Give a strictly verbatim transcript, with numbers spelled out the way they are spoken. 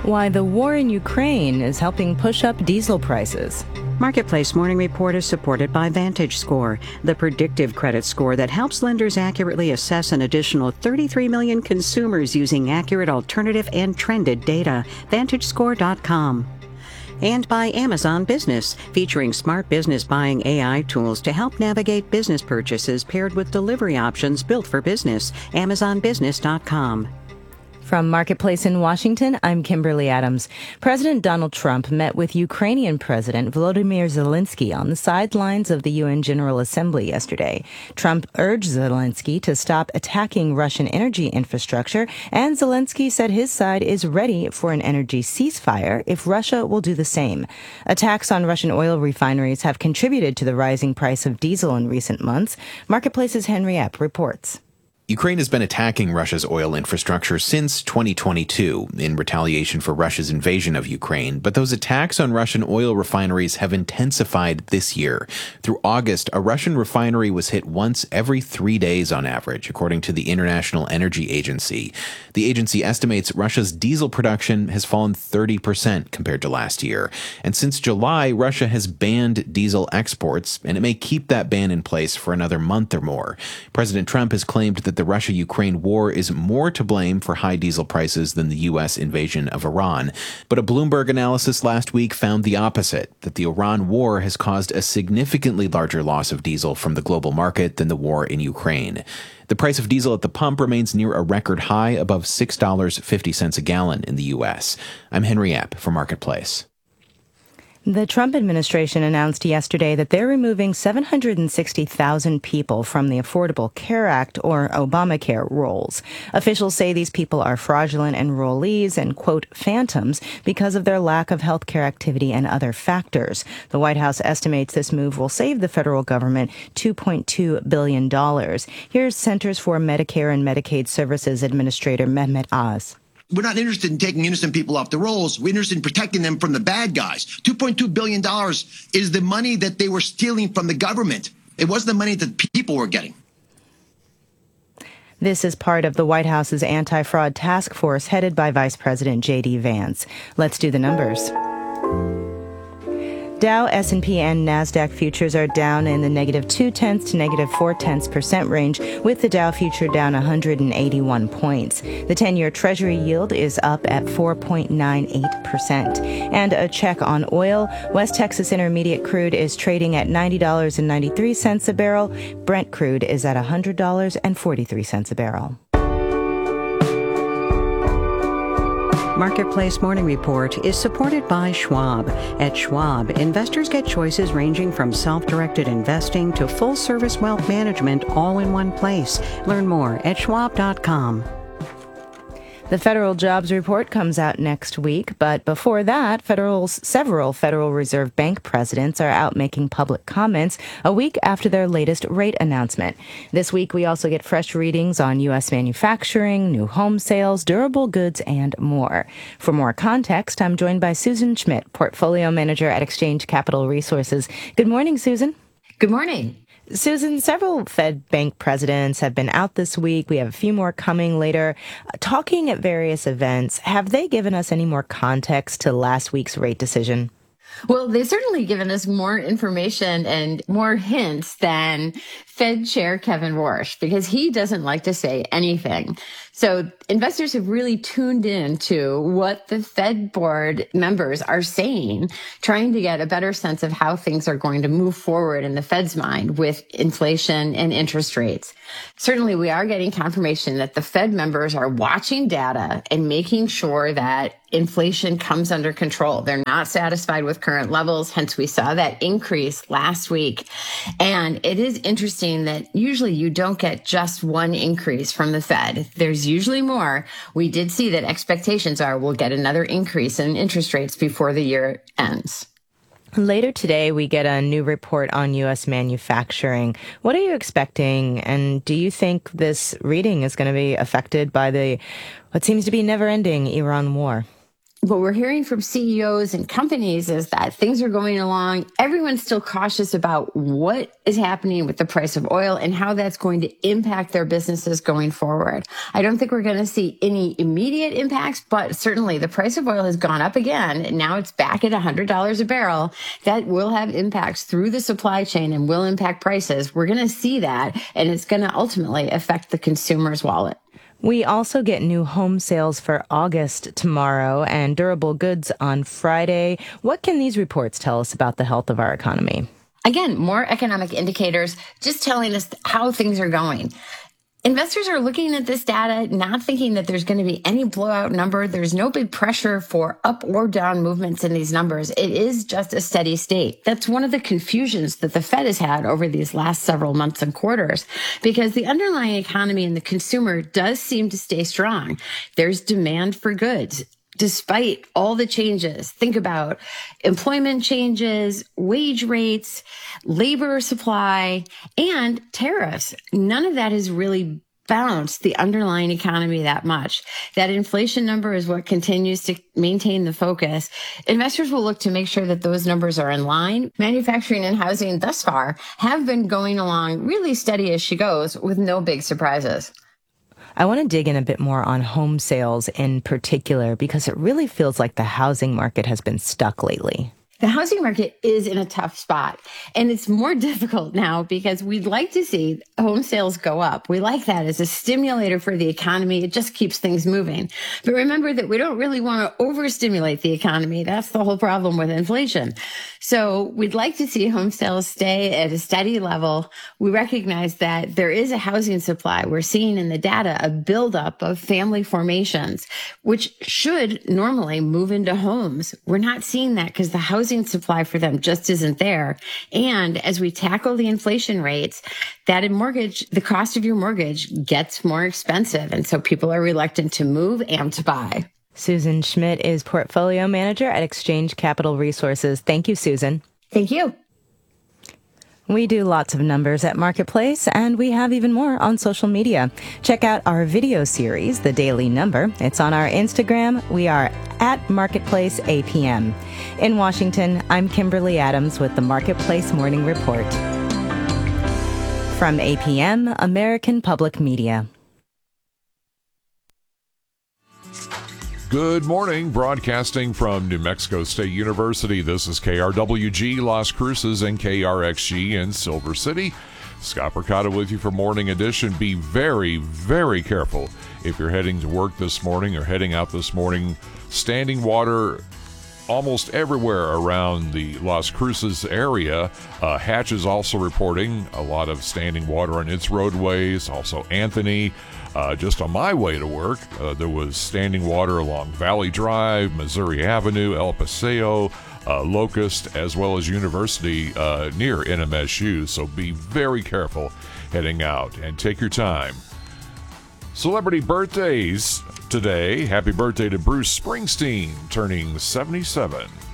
Why the war in Ukraine is helping push up diesel prices. Marketplace Morning Report is supported by VantageScore, the predictive credit score that helps lenders accurately assess an additional thirty-three million consumers using accurate alternative and trended data. Vantage Score dot com. And by Amazon Business, featuring smart business buying A I tools to help navigate business purchases paired with delivery options built for business. Amazon Business dot com. From Marketplace in Washington, I'm Kimberly Adams. President Donald Trump met with Ukrainian President Volodymyr Zelensky on the sidelines of the U N General Assembly yesterday. Trump urged Zelensky to stop attacking Russian energy infrastructure, and Zelensky said his side is ready for an energy ceasefire if Russia will do the same. Attacks on Russian oil refineries have contributed to the rising price of diesel in recent months. Marketplace's Henry Epp reports. Ukraine has been attacking Russia's oil infrastructure since twenty twenty-two in retaliation for Russia's invasion of Ukraine, but those attacks on Russian oil refineries have intensified this year. Through August, a Russian refinery was hit once every three days on average, according to the International Energy Agency. The agency estimates Russia's diesel production has fallen thirty percent compared to last year. And since July, Russia has banned diesel exports, and it may keep that ban in place for another month or more. President Trump has claimed that the Russia-Ukraine war is more to blame for high diesel prices than the U S invasion of Iran. But a Bloomberg analysis last week found the opposite, that the Iran war has caused a significantly larger loss of diesel from the global market than the war in Ukraine. The price of diesel at the pump remains near a record high, above six dollars and fifty cents a gallon in the U S. I'm Henry Epp for Marketplace. The Trump administration announced yesterday that they're removing seven hundred sixty thousand people from the Affordable Care Act, or Obamacare, rolls. Officials say these people are fraudulent enrollees and, quote, phantoms because of their lack of health care activity and other factors. The White House estimates this move will save the federal government two point two billion dollars. Here's Centers for Medicare and Medicaid Services Administrator Mehmet Oz. We're not interested in taking innocent people off the rolls. We're interested in protecting them from the bad guys. two point two billion dollars is the money that they were stealing from the government. It wasn't the money that people were getting. This is part of the White House's anti-fraud task force headed by Vice President J D Vance. Let's do the numbers. Dow, S and P, and NASDAQ futures are down in the negative two-tenths to negative four-tenths percent range, with the Dow future down one hundred eighty-one points. The ten-year Treasury yield is up at four point nine eight percent. And a check on oil. West Texas Intermediate crude is trading at ninety dollars and ninety-three cents a barrel. Brent crude is at one hundred dollars and forty-three cents a barrel. Marketplace Morning Report is supported by Schwab. At Schwab, investors get choices ranging from self-directed investing to full-service wealth management all in one place. Learn more at schwab dot com. The federal jobs report comes out next week, but before that, federal, several Federal Reserve Bank presidents are out making public comments a week after their latest rate announcement. This week, we also get fresh readings on U S manufacturing, new home sales, durable goods, and more. For more context, I'm joined by Susan Schmidt, Portfolio Manager at Exchange Capital Resources. Good morning, Susan. Good morning. Susan, several Fed bank presidents have been out this week. We have a few more coming later. Talking at various events, have they given us any more context to last week's rate decision? Well, they've certainly given us more information and more hints than Fed Chair Kevin Warsh, because he doesn't like to say anything. So investors have really tuned in to what the Fed board members are saying, trying to get a better sense of how things are going to move forward in the Fed's mind with inflation and interest rates. Certainly, we are getting confirmation that the Fed members are watching data and making sure that inflation comes under control. They're not satisfied with current levels. Hence, we saw that increase last week. And it is interesting that usually you don't get just one increase from the Fed. There's usually more. We did see that expectations are we'll get another increase in interest rates before the year ends. Later today, we get a new report on U S manufacturing. What are you expecting? And do you think this reading is going to be affected by the what seems to be never-ending Iran war? what we're hearing from C E Os and companies is that things are going along. Everyone's still cautious about what is happening with the price of oil and how that's going to impact their businesses going forward. I don't think we're going to see any immediate impacts, but certainly the price of oil has gone up again. And now it's back at one hundred dollars a barrel. That will have impacts through the supply chain and will impact prices. We're going to see that, and it's going to ultimately affect the consumer's wallet. We also get new home sales for August tomorrow and durable goods on Friday. What can these reports tell us about the health of our economy? Again, more economic indicators just telling us how things are going. Investors are looking at this data, not thinking that there's going to be any blowout number. There's no big pressure for up or down movements in these numbers. It is just a steady state. That's one of the confusions that the Fed has had over these last several months and quarters, because the underlying economy and the consumer does seem to stay strong. There's demand for goods. Despite all the changes, think about employment changes, wage rates, labor supply, and tariffs. None of that has really bounced the underlying economy that much. That inflation number is what continues to maintain the focus. Investors will look to make sure that those numbers are in line. Manufacturing and housing thus far have been going along really steady as she goes with no big surprises. I want to dig in a bit more on home sales in particular, because it really feels like the housing market has been stuck lately. The housing market is in a tough spot, and it's more difficult now because we'd like to see home sales go up. We like that as a stimulator for the economy. It just keeps things moving. But remember that we don't really want to overstimulate the economy. That's the whole problem with inflation. So we'd like to see home sales stay at a steady level. We recognize that there is a housing supply. We're seeing in the data a buildup of family formations, which should normally move into homes. We're not seeing that because the housing supply for them just isn't there. And as we tackle the inflation rates, that in mortgage, the cost of your mortgage gets more expensive. And so people are reluctant to move and to buy. Susan Schmidt is portfolio manager at Exchange Capital Resources. Thank you, Susan. Thank you. We do lots of numbers at Marketplace, and we have even more on social media. Check out our video series, The Daily Number. It's on our Instagram. We are at Marketplace A P M. In Washington, I'm Kimberly Adams with the Marketplace Morning Report. From A P M, American Public Media. Good morning, broadcasting from New Mexico State University. This is K R W G Las Cruces and K R X G in Silver City. Scott Percotta with you for Morning Edition. Be very, very careful if you're heading to work this morning or heading out this morning. Standing water almost everywhere around the Las Cruces area. Uh, Hatch is also reporting a lot of standing water on its roadways. Also Anthony. Uh, just on my way to work, uh, there was standing water along Valley Drive, Missouri Avenue, El Paseo, uh, Locust, as well as University uh, near N M S U. So be very careful heading out and take your time. Celebrity birthdays today. Happy birthday to Bruce Springsteen, turning seventy-seven.